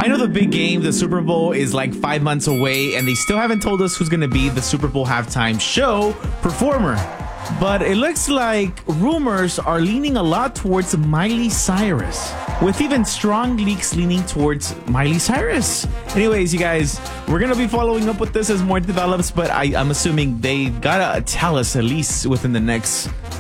I know the big game, the Super Bowl, is like 5 months away, and they still haven't told us who's going to be the Super Bowl halftime show performer. But it looks like rumors are leaning a lot towards Miley Cyrus, with even strong leaks leaning towards Miley Cyrus. Anyways, you guys, we're going to be following up with this as more develops, but I'm assuming they got to tell us at least within the next